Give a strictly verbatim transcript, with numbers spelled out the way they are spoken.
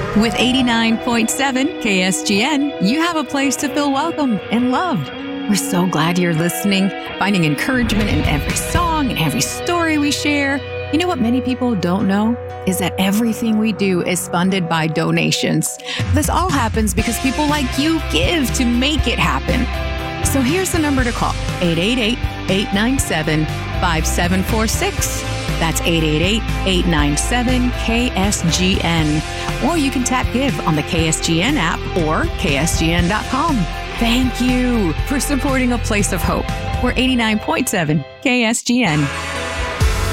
With eighty-nine point seven K S G N, you have a place to feel welcome and loved. We're so glad you're listening, finding encouragement in every song and every story we share. You know what many people don't know is that everything we do is funded by donations. This all happens because people like you give to make it happen. So here's the number to call, eight eight eight, eight nine seven, five seven four six. That's eight eight eight, eight nine seven, K S G N. Or you can tap Give on the K S G N app or K S G N dot com. Thank you for supporting a place of hope. We're eighty-nine point seven K S G N.